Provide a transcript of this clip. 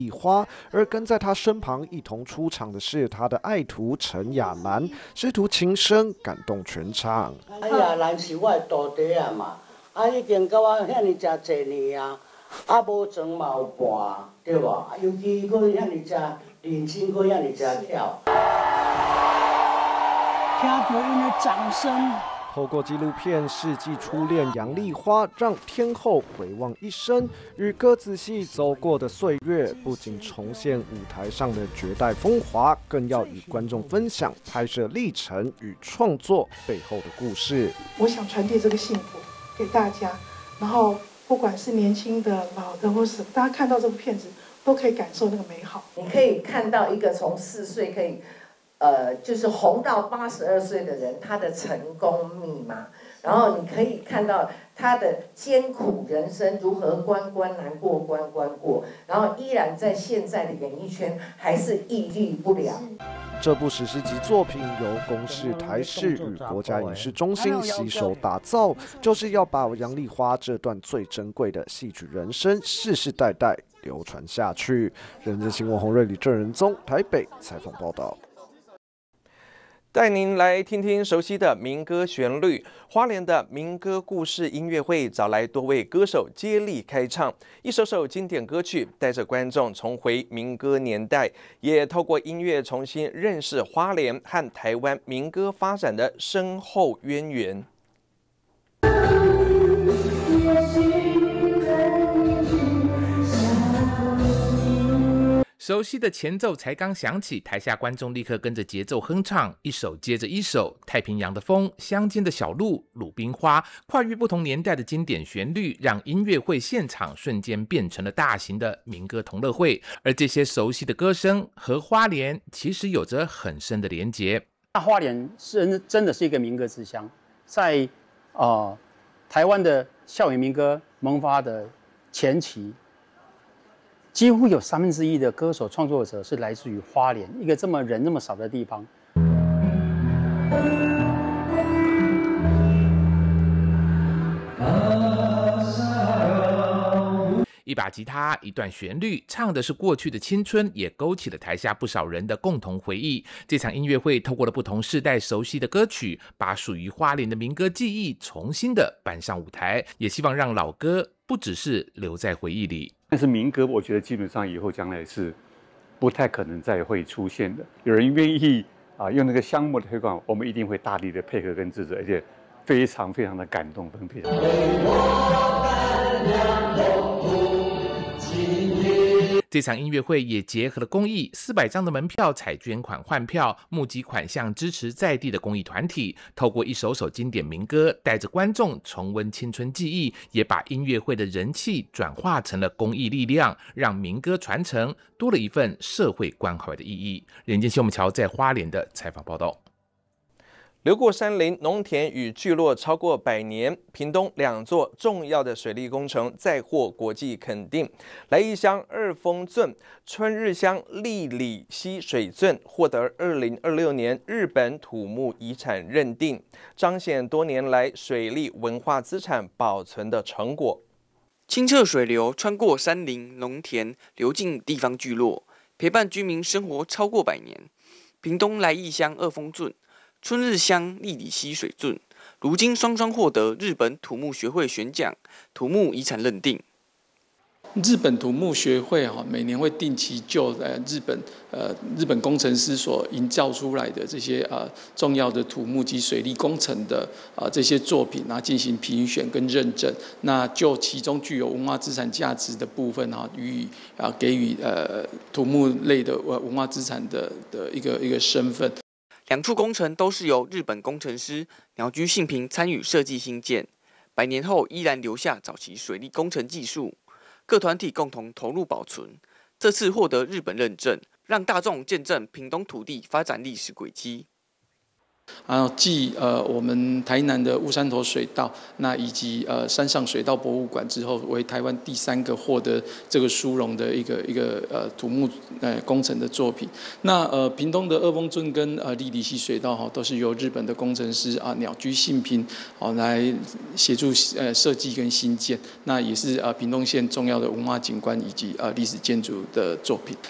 花，而跟在他身旁一同出场的是他的爱徒陈亚楠，师徒情深感动全场。 亚楠是我的徒弟啊嘛，已经跟我遐尼真侪年啊，无装嘛有伴，对无？尤其佫遐尼真认真，佫遐尼真跳。 听到因的掌声。 透过纪录片《世纪初恋杨丽花》，让天后回望一生，与歌仔戏走过的岁月，不仅重现舞台上的绝代风华，更要与观众分享拍摄历程与创作背后的故事。 我想传递这个幸福给大家，然后不管是年轻的、老的，或是大家看到这部片子，都可以感受那个美好。 你可以看到一个从4岁可以。就是红到82岁的人，他的成功密码，然后你可以看到他的艰苦人生如何关关难过关关过，然后依然在现在的演艺圈还是屹立不了。 这部史诗级作品由公视、台视与国家影视中心携手打造，就是要把杨丽花这段最珍贵的戏曲人生世世代代流传下去。人dân新闻洪瑞、李正仁宗台北采访报道。 带您来听听熟悉的民歌旋律。花莲的民歌故事音乐会找来多位歌手接力开唱，一首首经典歌曲，带着观众重回民歌年代，也透过音乐重新认识花莲和台湾民歌发展的深厚渊源。 熟悉的前奏才刚响起，台下观众立刻跟着节奏哼唱，一首接着一首。太平洋的风、乡间的小路、鲁冰花，跨越不同年代的经典旋律，让音乐会现场瞬间变成了大型的民歌同乐会。而这些熟悉的歌声和花莲其实有着很深的连结。 花莲真的是一个民歌之乡，在台湾的校园民歌萌发的前期。几乎有1/3的歌手创作者是来自于花莲，一个这么人那么少的地方。 一把吉他，一段旋律，唱的是过去的青春，也勾起了台下不少人的共同回忆。这场音乐会透过了不同世代熟悉的歌曲，把属于花莲的民歌记忆重新的搬上舞台，也希望让老歌不只是留在回忆里。 但是民歌，我觉得基本上以后将来是不太可能再会出现的。有人愿意用那个项目的推广，我们一定会大力的配合跟支持，而且非常非常的感动，非常。 这场音乐会也结合了公益，400张的门票采捐款换票，募集款项支持在地的公益团体。透过一首首经典民歌，带着观众重温青春记忆，也把音乐会的人气转化成了公益力量，让民歌传承多了一份社会关怀的意义。人间新闻桥在花莲的采访报道。 流过山林、农田与聚落超过100年，屏东2座重要的水利工程再获国际肯定。来义乡二峰圳、春日乡利里溪水圳获得2026年日本土木遗产认定，彰显多年来水利文化资产保存的成果。 清澈水流穿过山林、农田，流进地方聚落，陪伴居民生活超过100年。屏东来义乡二峰圳、春日乡利里溪水圳，如今双双获得日本土木学会选奖土木遗产认定。 日本土木学会每年会定期就日本工程师所营造出来的这些重要的土木及水利工程的这些作品进行评选跟认证。那就其中具有文化资产价值的部分给予土木类的文化资产的一个身份。 2处工程都是由日本工程师鸟居信平参与设计兴建，100年后依然留下早期水利工程技术，各团体共同投入保存。这次获得日本认证，让大众见证屏东土地发展历史轨迹。 然后继我们台南的雾山头水道，那以及山上水道博物馆之后，为台湾第3个获得这个殊荣的一个土木工程的作品。那屏东的二峰圳跟立里溪水道都是由日本的工程师鸟居信平来协助设计跟新建，那也是屏东县重要的文化景观以及历史建筑的作品。